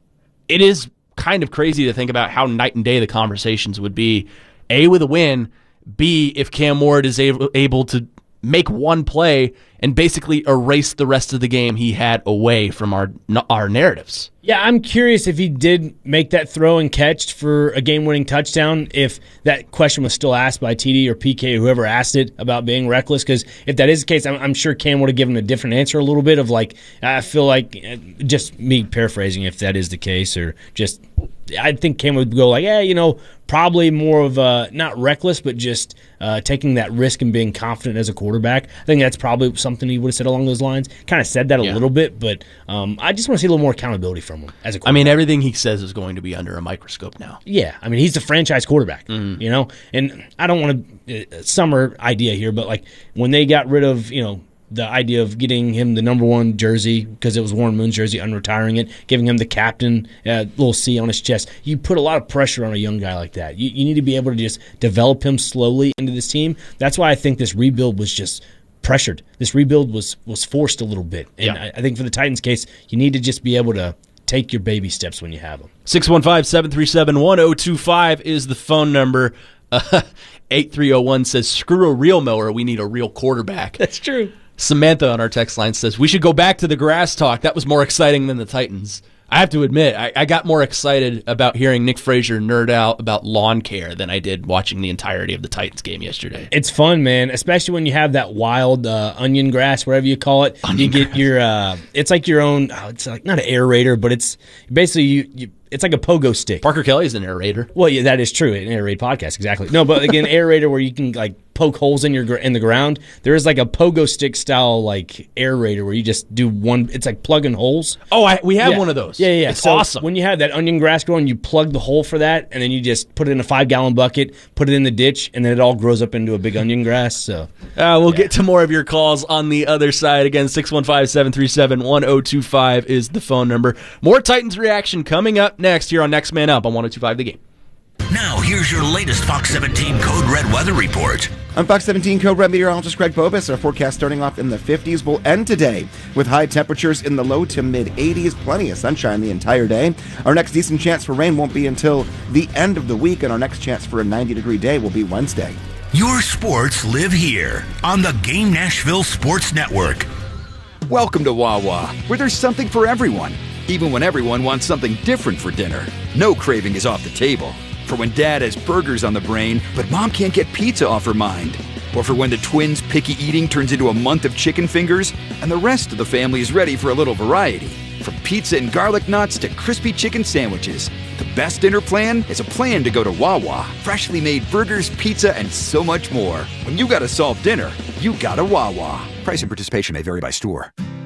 It is kind of crazy to think about how night and day the conversations would be, A, with a win, B, if Cam Ward is able, able to make one play and basically erase the rest of the game he had away from our our narratives. Yeah, I'm curious if he did make that throw and catch for a game-winning touchdown, if that question was still asked by T D or P K or whoever asked it about being reckless, because if that is the case, I'm, I'm sure Cam would have given a different answer a little bit of like, I feel like, just me paraphrasing if that is the case, or just, I think Cam would go like, yeah, you know, probably more of a, not reckless, but just uh, taking that risk and being confident as a quarterback. I think that's probably something he would have said along those lines. Kind of said that a Yeah. little bit, but um, I just want to see a little more accountability from him as a quarterback. I mean, everything he says is going to be under a microscope now. Yeah, I mean, he's the franchise quarterback, Mm-hmm. you know? And I don't want to, uh, summer idea here, but like when they got rid of, you know, the idea of getting him the number one jersey because it was Warren Moon's jersey, unretiring it, giving him the captain, uh, little C on his chest. You put a lot of pressure on a young guy like that. You, you need to be able to just develop him slowly into this team. That's why I think this rebuild was just pressured. This rebuild was was forced a little bit. And Yeah. I, I think for the Titans case, you need to just be able to take your baby steps when you have them. six one five, seven three seven, one zero two five is the phone number. Uh, eight three zero one says, screw a real mower. We need a real quarterback. That's true. Samantha on our text line says, we should go back to the grass talk. That was more exciting than the Titans. I have to admit, I, I got more excited about hearing Nick Frazier nerd out about lawn care than I did watching the entirety of the Titans game yesterday. It's fun, man, especially when you have that wild uh, onion grass, whatever you call it. Onion you get grass. your, uh, it's like your own, oh, it's like not an aerator, but it's basically you, you it's like a pogo stick. Parker Kelly's an aerator. Well, yeah, that is true. An aerated podcast, exactly. No, but again, aerator where you can like poke holes in your gr- in the ground. There is like a pogo stick style like aerator where you just do one. It's like plugging holes. Oh, I, we have Yeah. one of those. Yeah, yeah. yeah. It's so awesome. When you have that onion grass growing, you plug the hole for that, and then you just put it in a five gallon bucket, put it in the ditch, and then it all grows up into a big onion grass. So Uh, we'll get to more of your calls on the other side. Again, six one five, seven three seven, one zero two five is the phone number. More Titans reaction coming up next here on Next Man Up on one oh two five The Game. Now, here's your latest Fox seventeen Code Red weather report. I'm Fox seventeen Code Red meteorologist Greg Bobus. Our forecast starting off in the fifties will end today with high temperatures in the low to mid eighties. Plenty of sunshine the entire day. Our next decent chance for rain won't be until the end of the week, and our next chance for a ninety degree day will be Wednesday. Your sports live here on the Game Nashville Sports Network. Welcome to Wawa, where there's something for everyone, even when everyone wants something different for dinner. No craving is off the table. For when dad has burgers on the brain, but mom can't get pizza off her mind. Or for when the twins' picky eating turns into a month of chicken fingers, and the rest of the family is ready for a little variety. From pizza and garlic knots to crispy chicken sandwiches, the best dinner plan is a plan to go to Wawa. Freshly made burgers, pizza, and so much more. When you gotta solve dinner, you gotta Wawa. Price and participation may vary by store.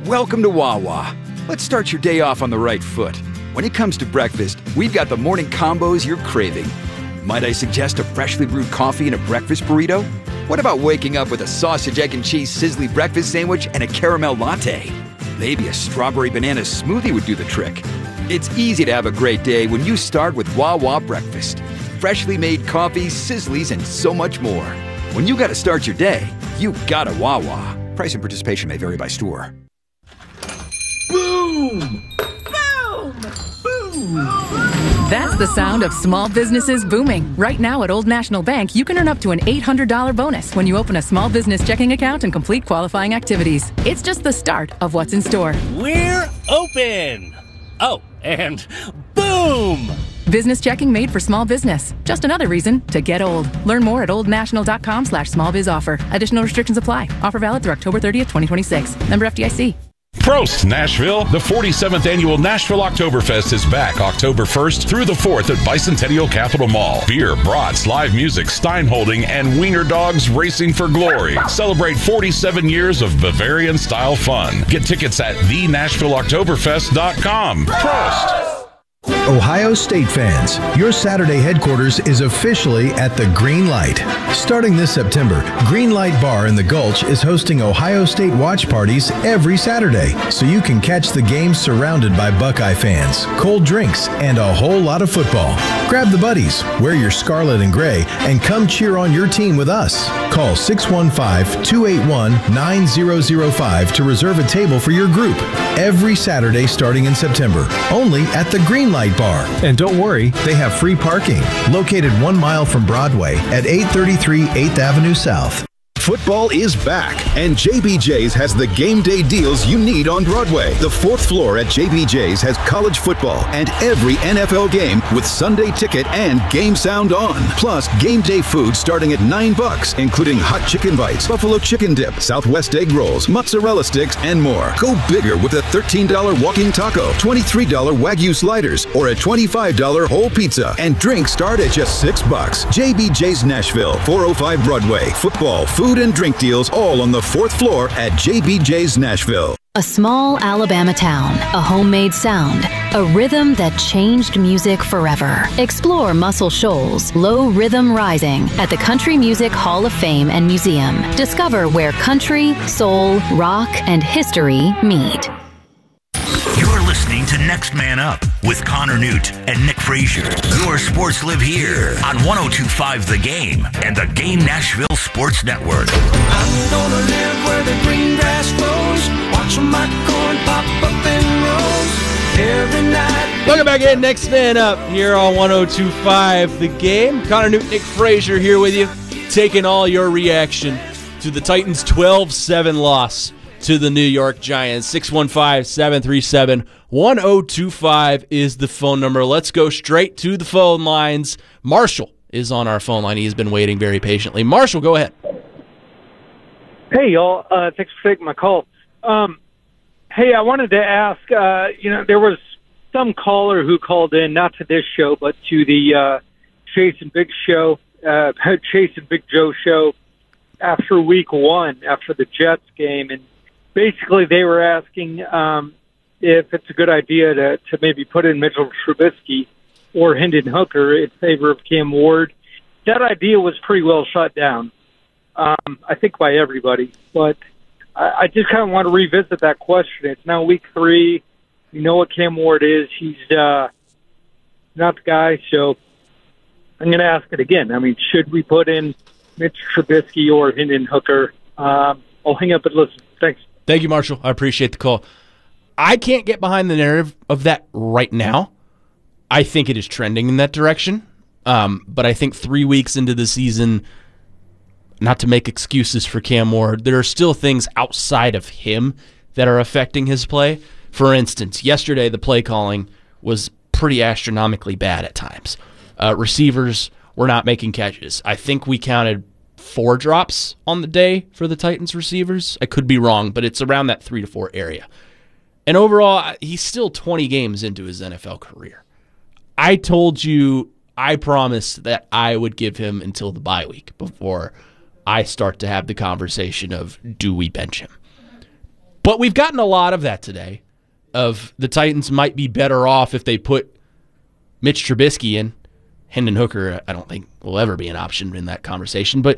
Welcome to Wawa. Let's start your day off on the right foot. When it comes to breakfast, we've got the morning combos you're craving. Might I suggest a freshly brewed coffee and a breakfast burrito? What about waking up with a sausage, egg, and cheese sizzly breakfast sandwich and a caramel latte? Maybe a strawberry banana smoothie would do the trick. It's easy to have a great day when you start with Wawa breakfast. Freshly made coffee, sizzlies, and so much more. When you gotta start your day, you gotta Wawa. Price and participation may vary by store. Boom! Boom! Boom! That's the sound of small businesses booming. Right now at Old National Bank, you can earn up to an eight hundred dollars bonus when you open a small business checking account and complete qualifying activities. It's just the start of what's in store. We're open! Oh, and boom! Business checking made for small business. Just another reason to get old. Learn more at oldnational.com slash small biz offer. Additional restrictions apply. Offer valid through October thirtieth, twenty twenty-six. Member F D I C. Prost, Nashville! The forty-seventh Annual Nashville Oktoberfest is back October first through the fourth at Bicentennial Capitol Mall. Beer, brats, live music, Steinholding, and wiener dogs racing for glory. Celebrate forty-seven years of Bavarian-style fun. Get tickets at the nashville oktoberfest dot com. Prost! Ohio State fans, your Saturday headquarters is officially at the Green Light. Starting this September, Green Light Bar in the Gulch is hosting Ohio State watch parties every Saturday, so you can catch the games surrounded by Buckeye fans, cold drinks, and a whole lot of football. Grab the buddies, wear your scarlet and gray, and come cheer on your team with us. Call six one five, two eight one, nine zero zero five to reserve a table for your group. Every Saturday starting in September, only at the Green Light Bar. And don't worry, they have free parking. Located one mile from Broadway at eight thirty-three eighth Avenue South. Football is back, and J B J's has the game day deals you need on Broadway. The fourth floor at J B J's has college football and every N F L game with Sunday ticket and game sound on. Plus, game day food starting at nine bucks, including hot chicken bites, buffalo chicken dip, Southwest egg rolls, mozzarella sticks, and more. Go bigger with a thirteen dollars walking taco, twenty-three dollars Wagyu sliders, or a twenty-five dollars whole pizza. And drinks start at just six bucks. J B J's Nashville, four oh five Broadway. Football, food, and drink deals all on the fourth floor at J B J's Nashville. A small Alabama town, a homemade sound, a rhythm that changed music forever. Explore Muscle Shoals, Low Rhythm Rising at the Country Music Hall of Fame and Museum. Discover where country, soul, rock, and history meet. You're listening to Next Man Up with Connor Newt and Nick Frazier. Your sports live here on one oh two point five The Game and the Game Nashville Sports Network. I'm gonna live where the green grass grows, watching my corn pop up in rows every night. Welcome back in, Next Man Up here on one oh two point five The Game. Connor Newt, Nick Frazier here with you, taking all your reaction to the Titans' twelve seven loss to the New York Giants. Six one five, seven three seven, one oh two five is the phone number. Let's go straight to the phone lines. Marshall is on our phone line. He's been waiting very patiently. Marshall, go ahead. Hey, y'all. Uh, thanks for taking my call. Um, hey, I wanted to ask, uh, you know, there was some caller who called in, not to this show, but to the uh, Chase and Big show, uh, Chase and Big Joe show after week one, after the Jets game, and basically, they were asking um, if it's a good idea to, to maybe put in Mitchell Trubisky or Hendon Hooker in favor of Cam Ward. That idea was pretty well shut down, um, I think, by everybody. But I, I just kind of want to revisit that question. It's now week three. You know what Cam Ward is. He's uh, not the guy, so I'm going to ask it again. I mean, should we put in Mitch Trubisky or Hendon Hooker? Um, I'll hang up and listen. Thanks. Thank you, Marshall. I appreciate the call. I can't get behind the narrative of that right now. I think it is trending in that direction. Um, but I think three weeks into the season, not to make excuses for Cam Ward, there are still things outside of him that are affecting his play. For instance, yesterday the play calling was pretty astronomically bad at times. Uh, receivers were not making catches. I think we counted four drops on the day for the Titans receivers. I could be wrong, but it's around that three to four area. And overall, he's still twenty games into his N F L career. I told you, I promised that I would give him until the bye week before I start to have the conversation of, do we bench him? But we've gotten a lot of that today, of the Titans might be better off if they put Mitch Trubisky in. Hendon Hooker, I don't think will ever be an option in that conversation. But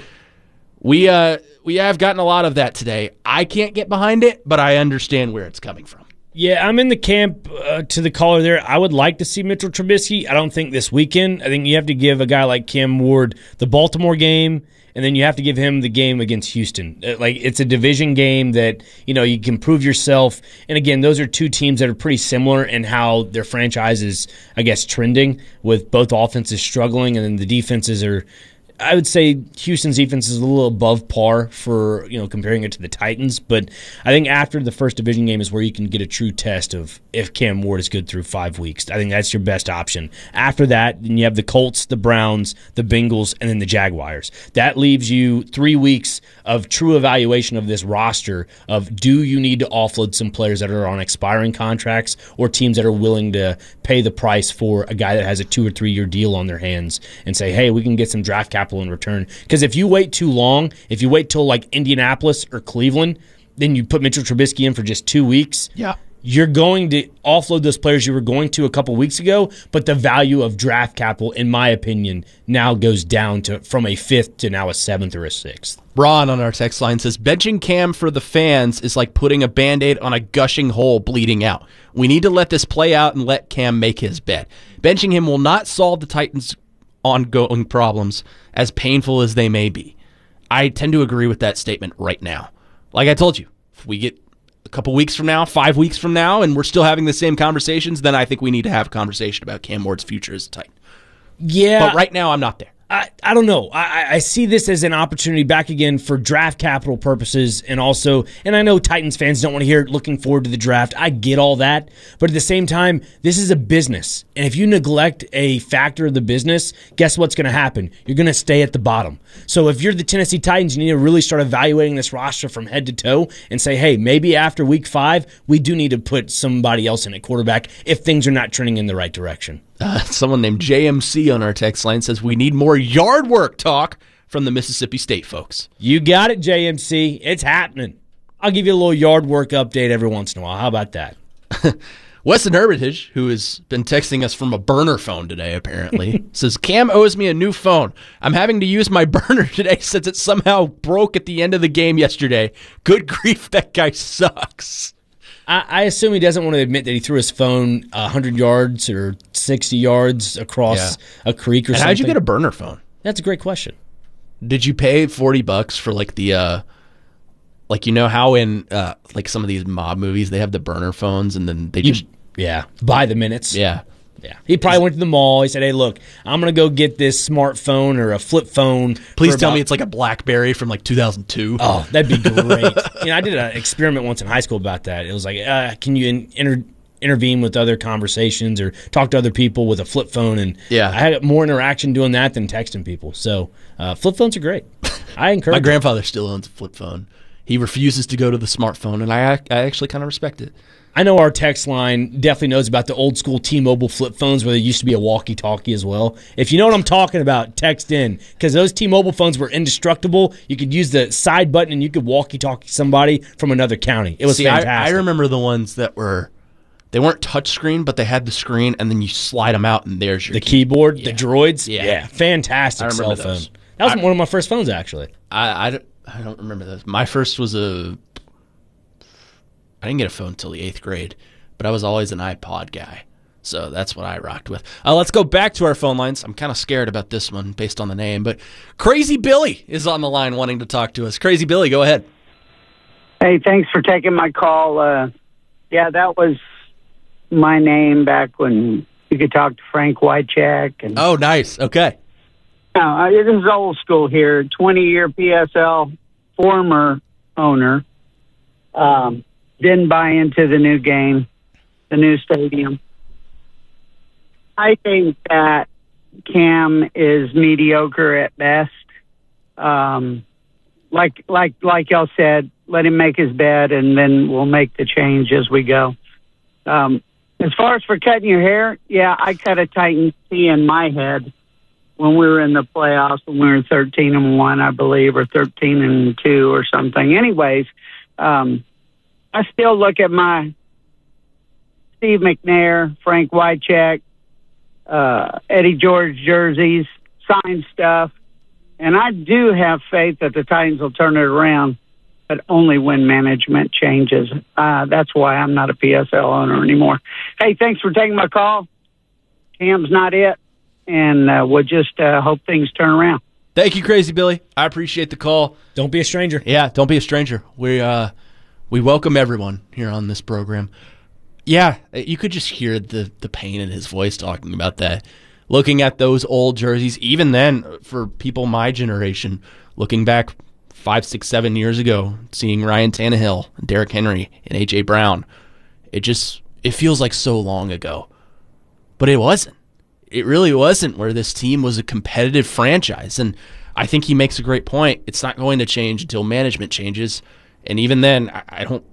we uh, we have gotten a lot of that today. I can't get behind it, but I understand where it's coming from. Yeah, I'm in the camp uh, to the caller there. I would like to see Mitchell Trubisky. I don't think this weekend. I think you have to give a guy like Cam Ward the Baltimore game, and then you have to give him the game against Houston. Uh, like, it's a division game that, you know, you can prove yourself. And again, those are two teams that are pretty similar in how their franchise is, I guess, trending, with both offenses struggling and then the defenses are, I would say Houston's defense is a little above par for, you know, comparing it to the Titans. But I think after the first division game is where you can get a true test of if Cam Ward is good through five weeks. I think that's your best option. After that, then you have the Colts, the Browns, the Bengals, and then the Jaguars. That leaves you three weeks of true evaluation of this roster of, do you need to offload some players that are on expiring contracts or teams that are willing to pay the price for a guy that has a two or three year deal on their hands and say, hey, we can get some draft capital in return. Because if you wait too long, if you wait till like Indianapolis or Cleveland, then you put Mitchell Trubisky in for just two weeks. Yeah. You're going to offload those players you were going to a couple weeks ago, but the value of draft capital, in my opinion, now goes down to from a fifth to now a seventh or a sixth. Ron on our text line says, benching Cam for the fans is like putting a Band-Aid on a gushing hole bleeding out. We need to let this play out and let Cam make his bed. Benching him will not solve the Titans' ongoing problems, as painful as they may be. I tend to agree with that statement right now. Like I told you, if we get a couple weeks from now, five weeks from now, and we're still having the same conversations, then I think we need to have a conversation about Cam Ward's future as a Titan. Yeah. But right now, I'm not there. I, I don't know. I, I see this as an opportunity back again for draft capital purposes, and also, and I know Titans fans don't want to hear it looking forward to the draft. I get all that. But at the same time, this is a business. And if you neglect a factor of the business, guess what's going to happen? You're going to stay at the bottom. So if you're the Tennessee Titans, you need to really start evaluating this roster from head to toe and say, hey, maybe after week five, we do need to put somebody else in at quarterback if things are not trending in the right direction. Uh, someone named J M C on our text line says we need more yard work talk from the Mississippi State folks. You got it, J M C. It's happening. I'll give you a little yard work update every once in a while. How about that? Weston Hermitage, who has been texting us from a burner phone today, apparently, says, Cam owes me a new phone. I'm having to use my burner today since it somehow broke at the end of the game yesterday. Good grief, that guy sucks. I, I assume he doesn't want to admit that he threw his phone one hundred yards or sixty yards across yeah. a creek or and something. How'd you get a burner phone? That's a great question. Did you pay forty bucks for like the, uh, like, you know how in uh, like some of these mob movies they have the burner phones and then they you, just. Yeah, buy the minutes. Yeah. Yeah. He probably went to the mall. He said, hey, look, I'm going to go get this smartphone or a flip phone. Please tell about- me it's like a BlackBerry from like two thousand two. Oh, that'd be great. You know, I did an experiment once in high school about that. It was like, uh, can you in- inter- intervene with other conversations or talk to other people with a flip phone? And yeah. I had more interaction doing that than texting people. So uh, flip phones are great. I encourage My grandfather still owns a flip phone. He refuses to go to the smartphone, and I, I actually kind of respect it. I know our text line definitely knows about the old school T-Mobile flip phones where there used to be a walkie-talkie as well. If you know what I'm talking about, text in. Because those T-Mobile phones were indestructible. You could use the side button and you could walkie-talkie somebody from another county. It was See, fantastic. I, I remember the ones that were, they weren't touchscreen, but they had the screen, and then you slide them out, and there's your The key. keyboard, yeah. the droids. Yeah. yeah fantastic I remember cell phone. those. That was I, one of my first phones, actually. I, I, don't, I don't remember those. My first was a, I didn't get a phone until the eighth grade. But I was always an iPod guy, so that's what I rocked with. Uh, let's go back to our phone lines. I'm kind of scared about this one based on the name, but Crazy Billy is on the line wanting to talk to us. Crazy Billy, go ahead. Hey, thanks for taking my call. Uh, yeah, that was my name back when you could talk to Frank Wycheck. And, oh, nice. Okay. Uh, this is old school here. twenty-year P S L former owner. Um, didn't buy into the new game. The new stadium. I think that Cam is mediocre at best. Um, like like like y'all said, let him make his bed, and then we'll make the change as we go. Um, as far as for cutting your hair, yeah, I cut a Titan T in my head when we were in the playoffs, when we were thirteen and one, I believe, or thirteen and two or something. Anyways, um, I still look at my Steve McNair, Frank Wycheck, uh, Eddie George jerseys, signed stuff, and I do have faith that the Titans will turn it around, but only when management changes. Uh, that's why I'm not a P S L owner anymore. Hey, thanks for taking my call. Cam's not it, and uh, we'll just uh, hope things turn around. Thank you, Crazy Billy. I appreciate the call. Don't be a stranger. Yeah, don't be a stranger. We uh, we welcome everyone here on this program. Yeah, you could just hear the the pain in his voice talking about that. Looking at those old jerseys, even then, for people my generation, looking back five, six, seven years ago, seeing Ryan Tannehill, Derrick Henry, and A J Brown, it just it feels like so long ago. But it wasn't. It really wasn't, where this team was a competitive franchise. And I think he makes a great point. It's not going to change until management changes. And even then, I, I don't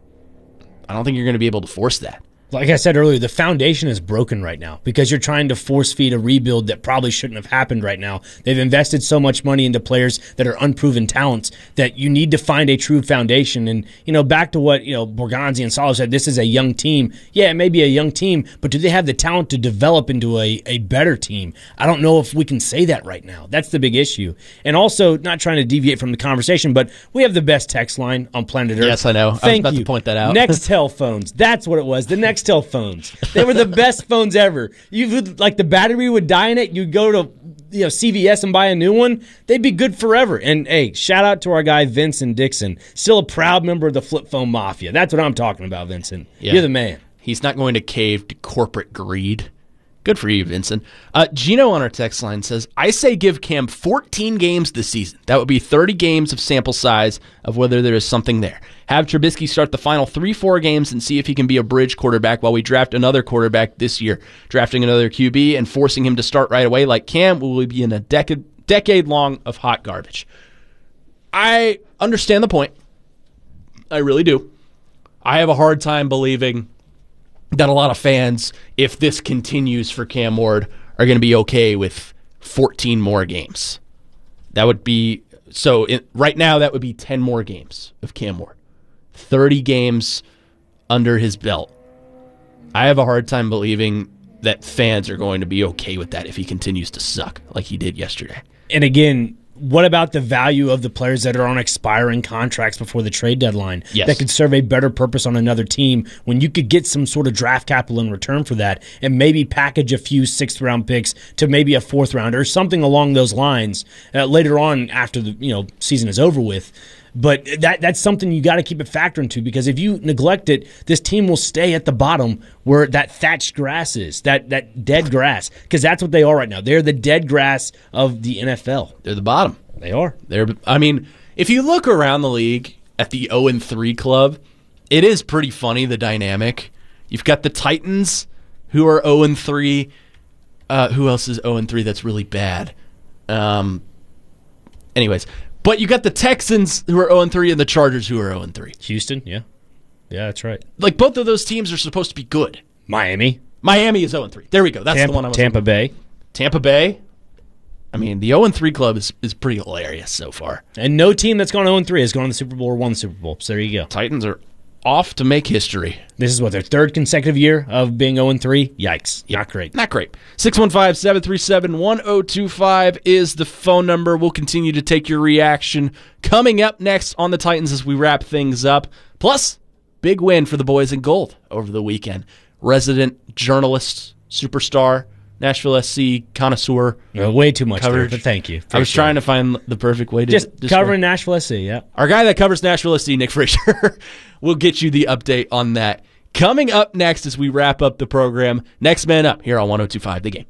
I don't think you're going to be able to force that. Like I said earlier, the foundation is broken right now because you're trying to force feed a rebuild that probably shouldn't have happened right now. They've invested so much money into players that are unproven talents that you need to find a true foundation. And, you know, back to what, you know, Borgonzi and Salo said, this is a young team. Yeah, it may be a young team, but do they have the talent to develop into a, a better team? I don't know if we can say that right now. That's the big issue. And also, not trying to deviate from the conversation, but we have the best text line on planet Earth. Yes, I know. Thank I was about you. to point that out. Nextel phones. That's what it was. The Nextel phones. They were the best phones ever. You would, like, the battery would die in it. You'd go to, you know, C V S and buy a new one. They'd be good forever. And hey, shout out to our guy Vincent Dixon, still a proud member of the flip phone mafia. That's what I'm talking about, Vincent. Yeah. You're the man. He's not going to cave to corporate greed. Good for you, Vincent. Uh, Gino on our text line says, I say give Cam fourteen games this season. That would be thirty games of sample size of whether there is something there. Have Trubisky start the final three, four games and see if he can be a bridge quarterback while we draft another quarterback this year. Drafting another Q B and forcing him to start right away like Cam will be in a decade, decade long of hot garbage. I understand the point. I really do. I have a hard time believing that a lot of fans, if this continues for Cam Ward, are going to be okay with fourteen more games. That would be, so in, right now that would be ten more games of Cam Ward. thirty games under his belt. I have a hard time believing that fans are going to be okay with that if he continues to suck like he did yesterday. And again, what about the value of the players that are on expiring contracts before the trade deadline yes. that could serve a better purpose on another team when you could get some sort of draft capital in return for that and maybe package a few sixth-round picks to maybe a fourth-rounder or something along those lines uh, later on after the you know season is over with. But that that's something you got to keep a factor into because if you neglect it, this team will stay at the bottom where that thatched grass is, that that dead grass, because that's what they are right now. They're the dead grass of the N F L. They're the bottom. They are. They're. I mean, if you look around the league at the oh and three club, it is pretty funny, the dynamic. You've got the Titans, who are oh and three. Uh, who else is oh and three that's really bad? Um. Anyways. But you got the Texans who are oh and three and the Chargers who are oh and three. Houston, yeah. Yeah, that's right. Like, both of those teams are supposed to be good. Miami. Miami is oh and three. There we go. That's Tampa, the one I was Tampa Bay. Tampa Bay. I mean, the oh and three club is, is pretty hilarious so far. And no team that's gone oh and three has gone to the Super Bowl or won the Super Bowl. So there you go. Titans are off to make history. This is what, their third consecutive year of being oh and three? Yikes. Not great. Not great. six one five, seven three seven, one oh two five is the phone number. We'll continue to take your reaction. Coming up next on the Titans as we wrap things up. Plus, big win for the boys in gold over the weekend. Resident journalist, superstar, Nashville S C connoisseur. No, way too much coverage. There, but thank you. I was trying to find the perfect way to just describe. covering Nashville S C, yeah. Our guy that covers Nashville S C, Nick Frazier, will get you the update on that. Coming up next as we wrap up the program, Next Man Up here on one oh two five The Game.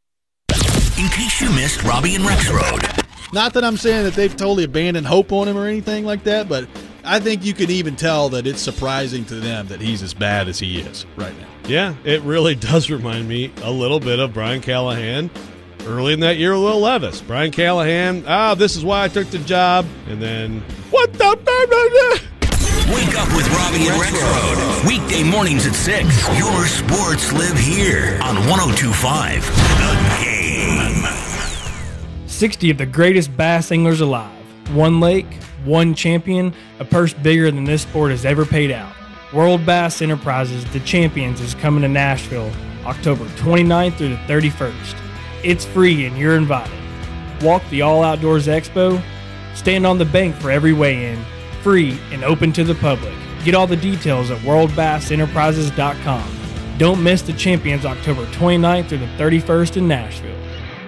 In case you missed Robbie and Rex Road. Not that I'm saying that they've totally abandoned hope on him or anything like that, but I think you can even tell that it's surprising to them that he's as bad as he is right now. Yeah, it really does remind me a little bit of Brian Callahan early in that year with Will Levis. Brian Callahan, ah, this is why I took the job, and then, what the? Wake up with Robbie and Rex Road. Weekday mornings at six. Your sports live here on one oh two five The Game. sixty of the greatest bass anglers alive. One lake, one champion, a purse bigger than this sport has ever paid out. World Bass Enterprises, the Champions, is coming to Nashville October twenty-ninth through the thirty-first. It's free and you're invited. Walk the All Outdoors Expo. Stand on the bank for every weigh-in. Free and open to the public. Get all the details at world bass enterprises dot com. Don't miss the Champions October twenty-ninth through the thirty-first in Nashville.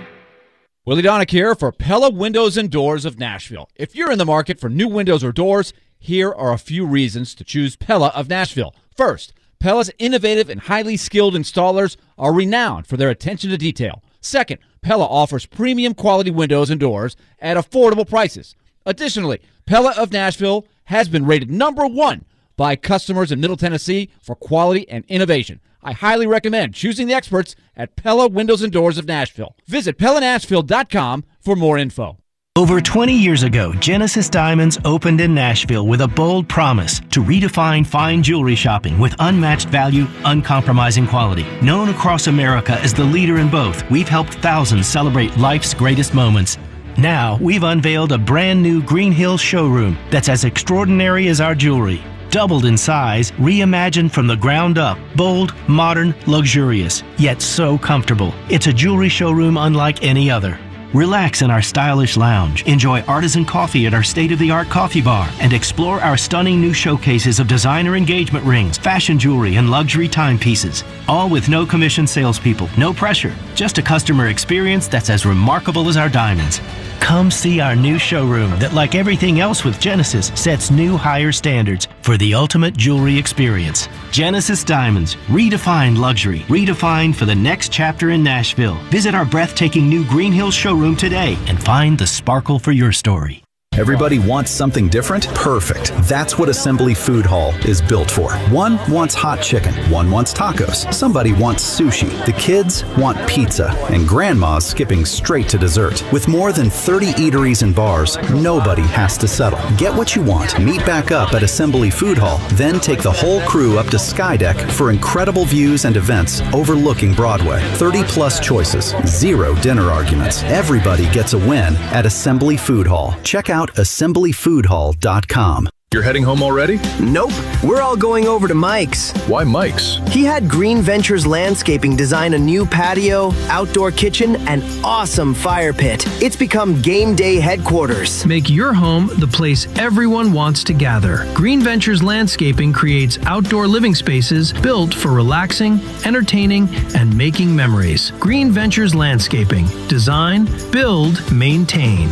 Willie Donick here for Pella Windows and Doors of Nashville. If you're in the market for new windows or doors, here are a few reasons to choose Pella of Nashville. First, Pella's innovative and highly skilled installers are renowned for their attention to detail. Second, Pella offers premium quality windows and doors at affordable prices. Additionally, Pella of Nashville has been rated number one by customers in Middle Tennessee for quality and innovation. I highly recommend choosing the experts at Pella Windows and Doors of Nashville. Visit Pella Nashville dot com for more info. Over twenty years ago, Genesis Diamonds opened in Nashville with a bold promise to redefine fine jewelry shopping with unmatched value, uncompromising quality. Known across America as the leader in both, we've helped thousands celebrate life's greatest moments. Now, we've unveiled a brand new Green Hills showroom that's as extraordinary as our jewelry. Doubled in size, reimagined from the ground up, bold, modern, luxurious, yet so comfortable. It's a jewelry showroom unlike any other. Relax in our stylish lounge, enjoy artisan coffee at our state-of-the-art coffee bar, and explore our stunning new showcases of designer engagement rings, fashion jewelry, and luxury timepieces. All with no commission salespeople, no pressure, just a customer experience that's as remarkable as our diamonds. Come see our new showroom that, like everything else with Genesis, sets new higher standards for the ultimate jewelry experience. Genesis Diamonds, redefined luxury, redefined for the next chapter in Nashville. Visit our breathtaking new Green Hills showroom today and find the sparkle for your story. Everybody wants something different? Perfect. That's what Assembly Food Hall is built for. One wants hot chicken. One wants tacos. Somebody wants sushi. The kids want pizza. And grandma's skipping straight to dessert. With more than thirty eateries and bars, nobody has to settle. Get what you want. Meet back up at Assembly Food Hall. Then take the whole crew up to Skydeck for incredible views and events overlooking Broadway. thirty plus choices. Zero dinner arguments. Everybody gets a win at Assembly Food Hall. Check out assembly food hall dot com. You're heading home already? Nope. We're all going over to Mike's. Why Mike's? He had Green Ventures Landscaping design a new patio, outdoor kitchen, and awesome fire pit. It's become game day headquarters. Make your home the place everyone wants to gather. Green Ventures Landscaping creates outdoor living spaces built for relaxing, entertaining, and making memories. Green Ventures Landscaping. Design, build, maintain.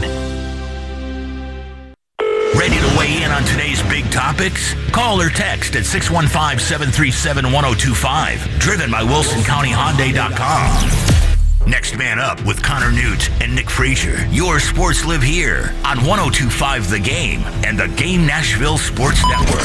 Ready to weigh in on today's big topics? Call or text at six one five, seven three seven, one oh two five. Driven by Wilson County Hyundai dot com. Next man up with Connor Newt and Nick Frazier. Your sports live here on one oh two point five The Game and the Game Nashville Sports Network.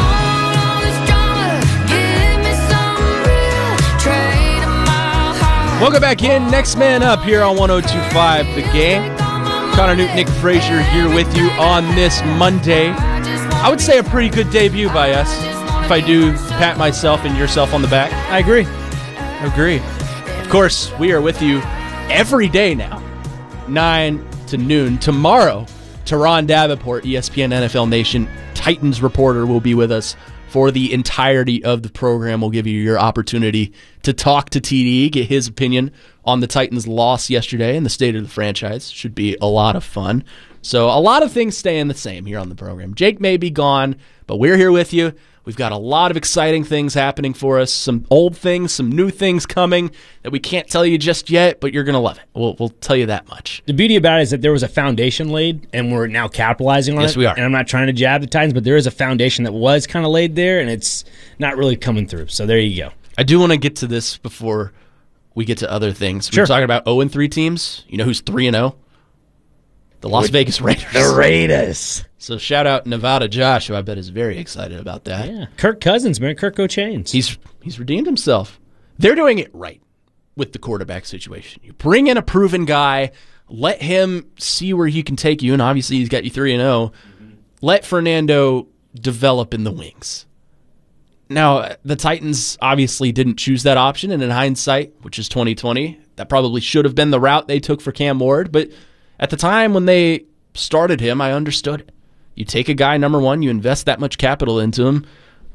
Welcome back in. Next man up here on one oh two point five The Game. Connor Newt, Nick Frazier here with you on this Monday. I would say a pretty good debut by us, if I do pat myself and yourself on the back. I agree. I agree. Of course, we are with you every day now, nine to noon. Tomorrow, Teron Davenport, E S P N N F L Nation Titans reporter, will be with us for the entirety of the program. We'll give you your opportunity to talk to T D, get his opinion on the Titans' loss yesterday and the state of the franchise. Should be a lot of fun. So a lot of things staying the same here on the program. Jake may be gone, but we're here with you. We've got a lot of exciting things happening for us, some old things, some new things coming that we can't tell you just yet, but you're going to love it. We'll, we'll tell you that much. The beauty about it is that there was a foundation laid, and we're now capitalizing on yes, it. Yes, we are. And I'm not trying to jab the Titans, but there is a foundation that was kind of laid there, and it's not really coming through. So there you go. I do want to get to this before we get to other things. We Sure. were talking about oh and three teams. You know who's three and oh? The Las With Vegas Raiders. The Raiders. So shout out Nevada Josh, who I bet is very excited about that. Yeah, Kirk Cousins, man, Kirk O'Chains. He's he's redeemed himself. They're doing it right with the quarterback situation. You bring in a proven guy, let him see where he can take you, and obviously he's got you three and oh. Let Fernando develop in the wings. Now, the Titans obviously didn't choose that option, and in hindsight, which is twenty twenty, that probably should have been the route they took for Cam Ward, but at the time when they started him, I understood it. You take a guy, number one, you invest that much capital into him.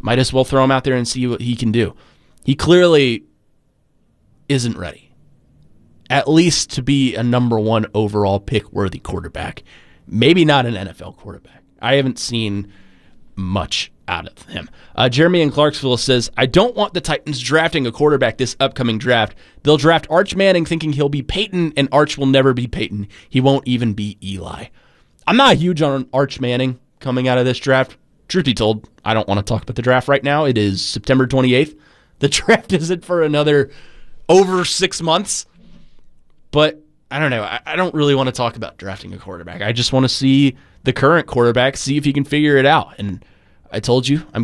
Might as well throw him out there and see what he can do. He clearly isn't ready, at least to be a number one overall pick-worthy quarterback. Maybe not an N F L quarterback. I haven't seen much out of him. Uh, Jeremy in Clarksville says, I don't want the Titans drafting a quarterback this upcoming draft. They'll draft Arch Manning thinking he'll be Peyton, and Arch will never be Peyton. He won't even be Eli. I'm not huge on Arch Manning coming out of this draft. Truth be told, I don't want to talk about the draft right now. It is September twenty-eighth. The draft isn't for another over six months. But I don't know. I, I don't really want to talk about drafting a quarterback. I just want to see the current quarterback, see if he can figure it out. And I told you, I'm